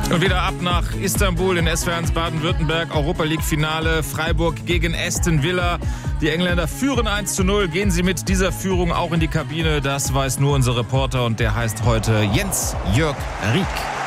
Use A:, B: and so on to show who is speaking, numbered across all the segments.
A: Und wieder ab nach Istanbul in SV1 Baden-Württemberg. Europa League Finale Freiburg gegen Aston Villa. Die Engländer führen 1:0. Gehen sie mit dieser Führung auch in die Kabine? Das weiß nur unser Reporter und der heißt heute Jens-Jörg Rieck.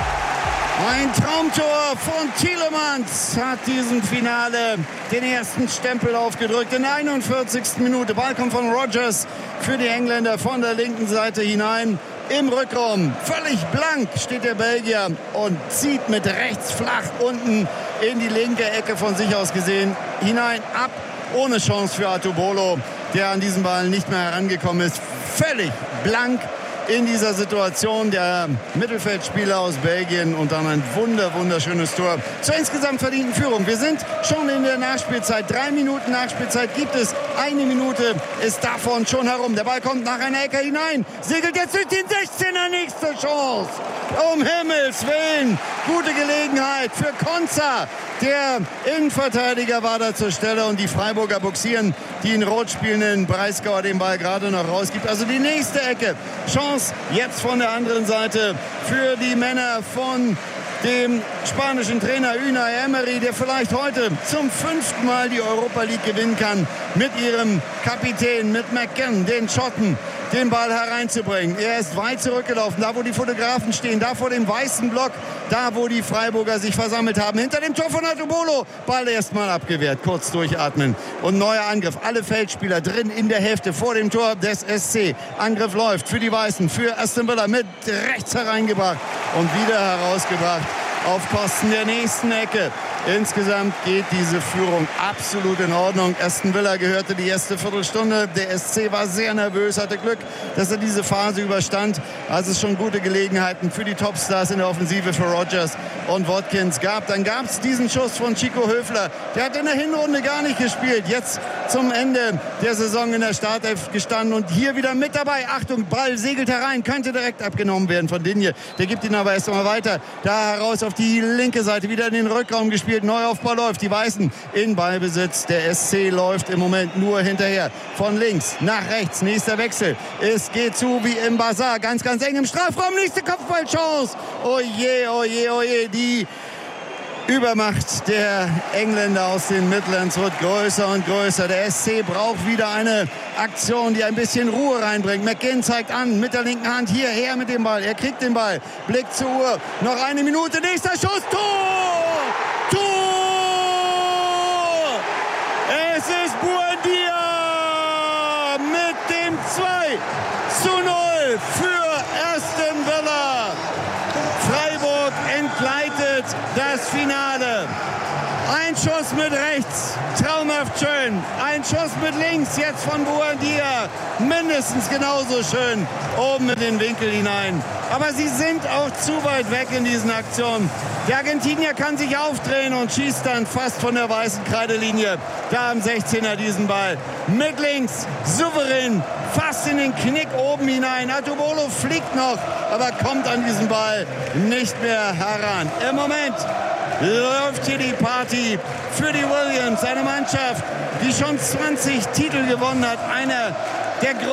B: Ein Traumtor von Tielemans hat diesem Finale den ersten Stempel aufgedrückt. In der 41. Minute. Ball kommt von Rodgers für die Engländer von der linken Seite hinein. Im Rückraum, völlig blank, steht der Belgier und zieht mit rechts flach unten in die linke Ecke von sich aus gesehen hinein, ab, ohne Chance für Atubolo, der an diesen Ball nicht mehr herangekommen ist. Völlig blank in dieser Situation der Mittelfeldspieler aus Belgien und dann ein wunderschönes Tor zur insgesamt verdienten Führung. Wir sind schon in der Nachspielzeit. 3 Minuten Nachspielzeit gibt es. 1 Minute ist davon schon herum. Der Ball kommt nach einer Ecke hinein. Segelt jetzt durch den 16er. Nächste Chance. Um Himmels Willen. Gute Gelegenheit für Konza. Der Innenverteidiger war da zur Stelle und die Freiburger boxieren die in Rot spielenden Breisgauer den Ball gerade noch rausgibt. Also die nächste Ecke. Chance jetzt von der anderen Seite für die Männer von dem spanischen Trainer Unai Emery, der vielleicht heute zum 5. Mal die Europa League gewinnen kann, mit ihrem Kapitän, mit McKenna, den Schotten, den Ball hereinzubringen. Er ist weit zurückgelaufen, da wo die Fotografen stehen, da vor dem weißen Block, da wo die Freiburger sich versammelt haben. Hinter dem Tor von Atubolo, Ball erstmal abgewehrt, kurz durchatmen und neuer Angriff. Alle Feldspieler drin in der Hälfte vor dem Tor des SC. Angriff läuft für die Weißen, für Aston Villa mit rechts hereingebracht und wieder herausgebracht auf Kosten der nächsten Ecke. Insgesamt geht diese Führung absolut in Ordnung. Aston Villa gehörte die erste Viertelstunde. Der SC war sehr nervös, hatte Glück, dass er diese Phase überstand. Also es schon gute Gelegenheiten für die Topstars in der Offensive, für Rodgers und Watkins gab. Dann gab es diesen Schuss von Chico Höfler. Der hat in der Hinrunde gar nicht gespielt. Jetzt zum Ende der Saison in der Startelf gestanden und hier wieder mit dabei. Achtung, Ball segelt herein, könnte direkt abgenommen werden von Digne. Der gibt ihn aber erst einmal weiter. Da heraus auf die linke Seite, wieder in den Rückraum gespielt. Neuaufbau läuft, die Weißen in Ballbesitz. Der SC läuft im Moment nur hinterher. Von links nach rechts, nächster Wechsel. Es geht zu wie im Bazar, ganz eng im Strafraum. Nächste Kopfballchance. Oje, oje, oje. Die Übermacht der Engländer aus den Midlands wird größer und größer. Der SC braucht wieder eine Aktion, die ein bisschen Ruhe reinbringt. McGinn zeigt an, mit der linken Hand hierher mit dem Ball. Er kriegt den Ball. Blick zur Uhr. Noch 1 Minute. Nächster Schuss. Tor! Tor! Es ist Buendia mit dem 2:0 für Aston Villa. Freiburg entgleitet das Finale. Ein Schuss mit rechts, traumhaft schön. Ein Schuss mit links, jetzt von Buendia, mindestens genauso schön. Oben in den Winkel hinein. Aber sie sind auch zu weit weg in diesen Aktionen. Der Argentinier kann sich aufdrehen und schießt dann fast von der weißen Kreidelinie. Da am 16er diesen Ball. Mit links, souverän, fast in den Knick oben hinein. Atubolo fliegt noch, aber kommt an diesen Ball nicht mehr heran. Im Moment läuft hier die Party für die Williams, eine Mannschaft, die schon 20 Titel gewonnen hat. Einer der